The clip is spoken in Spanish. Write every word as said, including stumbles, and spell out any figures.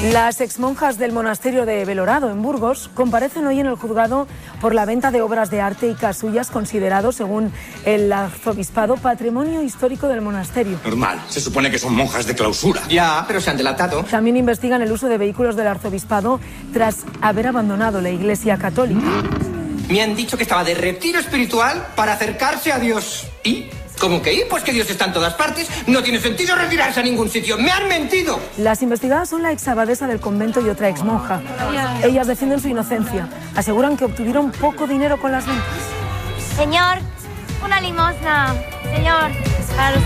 Las exmonjas del monasterio de Belorado, en Burgos, comparecen hoy en el juzgado por la venta de obras de arte y casullas considerados, según el arzobispado, patrimonio histórico del monasterio. Normal, se supone que son monjas de clausura. Ya, pero se han delatado. También investigan el uso de vehículos del arzobispado tras haber abandonado la Iglesia católica. Me han dicho que estaba de retiro espiritual para acercarse a Dios. ¿Y? ¿Cómo que y? Pues que Dios está en todas partes. No tiene sentido retirarse a ningún sitio. ¡Me han mentido! Las investigadas son la exabadesa del convento y otra exmonja. Ellas defienden su inocencia. Aseguran que obtuvieron poco dinero con las ventas. Señor, una limosna. Señor, para los